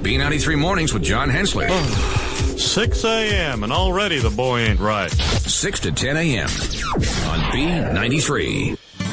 B93 Mornings with John Hensley. 6 a.m. and already the boy ain't right. 6 to 10 a.m. on B93.